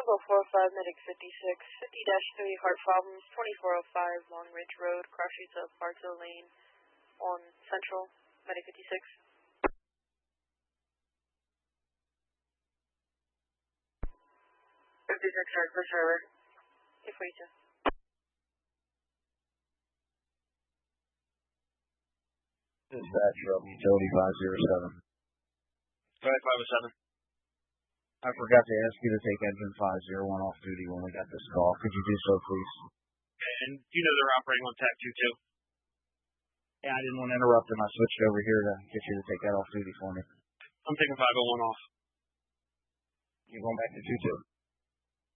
Tango 45, Medic 56, 50-3, heart problems, 2405, Long Ridge Road, cross streets of Parkville Lane on Central, Medic 56. 56, heart, push over. 842. Dispatch from Utility 507. Right, 507. I forgot to ask you to take engine 501 off duty when we got this call. Could you do so, please? Okay, and do you know they're operating on TAC 22? Yeah, I didn't want to interrupt him. I switched over here to get you to take that off duty for me. I'm taking 501 off. You're going back to 22.